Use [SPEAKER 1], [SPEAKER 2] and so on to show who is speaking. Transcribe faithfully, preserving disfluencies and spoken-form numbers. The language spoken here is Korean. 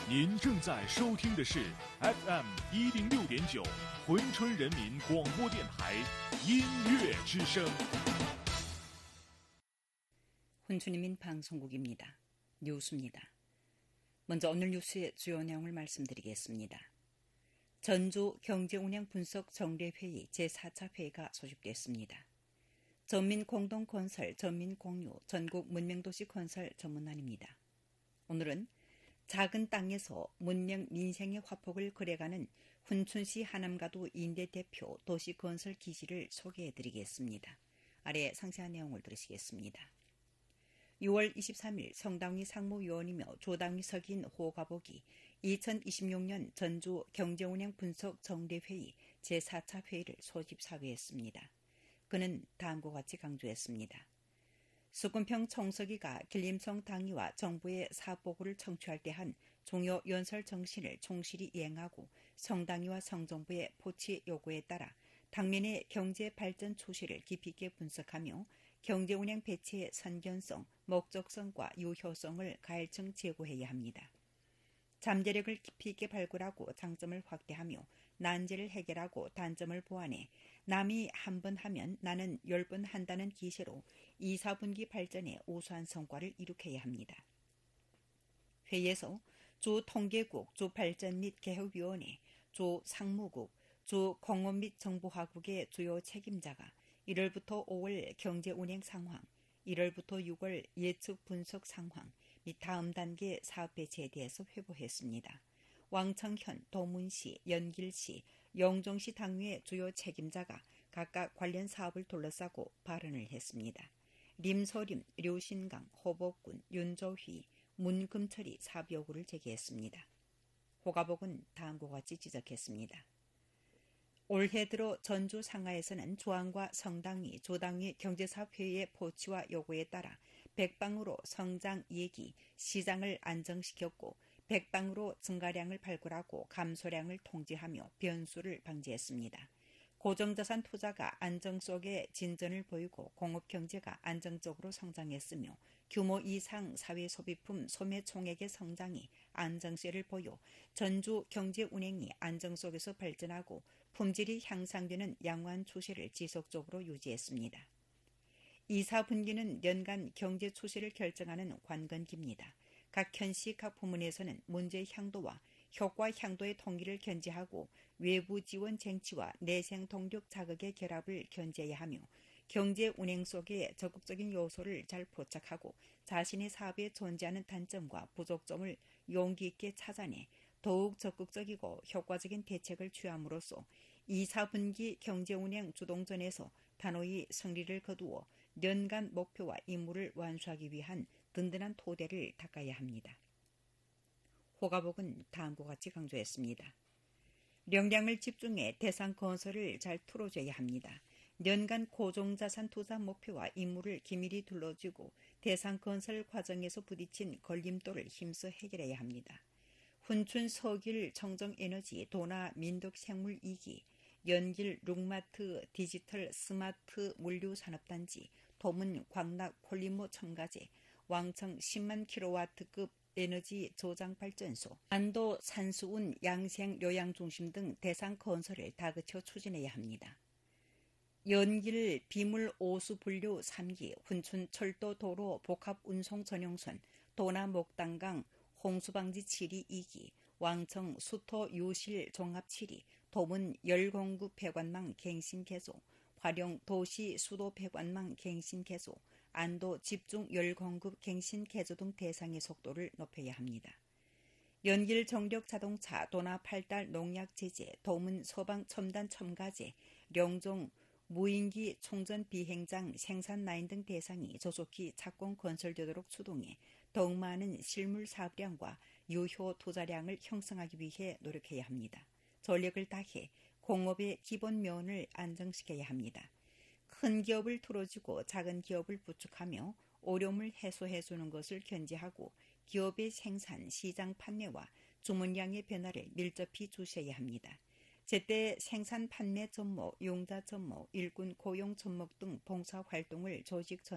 [SPEAKER 1] 您正在收听的是 F M 一零六点九珲春人民广播电台音乐之声。
[SPEAKER 2] 珲春人民방송국입니다. 뉴스입니다. 먼저 오늘 뉴스의 주요 내용을 말씀드리겠습니다. 전주 경제운영 분석 정례회의 제사 차 회의가 소집됐습니다. 전민공동건설 전민공유 전국 문명도시 건설 전문난입니다. 오늘은 작은 땅에서 문명 민생의 화폭을 그려가는 훈춘시 하남가도 인대 대표 도시건설 기지를 소개해드리겠습니다. 아래 상세한 내용을 들으시겠습니다. 유월 이십삼일 성당위 상무위원이며 조당위 석인 호가복이 이천이십육 년 전주 경제운영 분석 정례회의 제사 차 회의를 소집사회했습니다. 그는 다음과 같이 강조했습니다. 수군평 청서기가 길림성 당위와 정부의 사업보고를 청취할 때 한 종요 연설 정신을 충실히 이행하고 성당위와 성정부의 포치 요구에 따라 당면의 경제 발전 추세를 깊이 있게 분석하며 경제운영 배치의 선견성, 목적성과 유효성을 가열층 제고해야 합니다. 잠재력을 깊이 있게 발굴하고 장점을 확대하며 난제를 해결하고 단점을 보완해 남이 한 번 하면 나는 열 번 한다는 기세로 이, 사분기 발전에 우수한 성과를 이룩해야 합니다. 회의에서 주 통계국, 주 발전 및 개혁위원회, 주 상무국, 주 공업 및 정보화국의 주요 책임자가 일월부터 오월 경제운행 상황, 일월부터 유월 예측 분석 상황 및 다음 단계 사업 배치에 대해서 회고했습니다. 왕청현, 도문시, 연길시, 영종시 당위의 주요 책임자가 각각 관련 사업을 둘러싸고 발언을 했습니다. 림소림, 류신강, 호복군, 윤조휘, 문금철이 사업 요구를 제기했습니다. 호가복은 다음과 같이 지적했습니다. 올해 들어 전주 상하에서는 조항과 성당위, 조당위 경제사업회의의 포치와 요구에 따라 백방으로 성장 얘기, 시장을 안정시켰고 백방으로 증가량을 발굴하고 감소량을 통제하며 변수를 방지했습니다. 고정자산 투자가 안정 속에 진전을 보이고 공업경제가 안정적으로 성장했으며 규모 이상 사회소비품 소매 총액의 성장이 안정세를 보여 전주 경제운행이 안정 속에서 발전하고 품질이 향상되는 양호한 추세를 지속적으로 유지했습니다. 이, 사분기는 연간 경제 추세를 결정하는 관건기입니다. 각 현시 각 부문에서는 문제의 향도와 효과 향도의 통기를 견제하고 외부 지원 쟁취와 내생 동력 자극의 결합을 견제해야 하며 경제 운행 속에 적극적인 요소를 잘 포착하고 자신의 사업에 존재하는 단점과 부족점을 용기 있게 찾아내 더욱 적극적이고 효과적인 대책을 취함으로써 이, 사분기 경제운행 주동전에서 단호히 승리를 거두어 연간 목표와 임무를 완수하기 위한 든든한 토대를 닦아야 합니다. 호가복은 다음과 같이 강조했습니다. 역량을 집중해 대상 건설을 잘 풀어줘야 합니다. 연간 고정자산 투자 목표와 임무를 기밀히 둘러쥐고 대상 건설 과정에서 부딪힌 걸림돌을 힘써 해결해야 합니다. 훈춘 서길 청정에너지 도나 민덕생물 이 기, 연길 룩마트 디지털 스마트 물류산업단지, 도문 광락 폴리머 첨가제, 왕청 십만 킬로와트급 에너지 조장발전소, 안도 산수운 양생 요양중심 등 대상 건설을 다그쳐 추진해야 합니다. 연길 비물 오수 분류 삼 기, 훈춘 철도 도로 복합 운송 전용선, 도나 목단강 홍수방지 칠 기 이 기, 왕청 수토 유실 종합 칠 기, 도문 열공급 폐관망 갱신 개소, 활용 도시 수도 폐관망 갱신 개소, 안도 집중 열공급 갱신 개조 등 대상의 속도를 높여야 합니다. 연길 정력 자동차 도나 팔달 농약 제재, 도문 서방 첨단 첨가제, 령종 무인기 총전 비행장 생산 라인 등 대상이 조속히 착공 건설되도록 추동해 더욱 많은 실물 사업량과 유효 투자량을 형성하기 위해 노력해야 합니다. 전력을 다해 공업의 기본 면을 안정시켜야 합니다. 큰 기업을 틀어주고 작은 기업을 부축하며 어려움을 해소해주는 것을 견제하고 기업의 생산, 시장 판매와 주문량의 변화를 밀접히 주셔야 합니다. 제때 생산 판매 접목, 용자 접목, 일꾼 고용 접목 등 봉사활동을 조직 전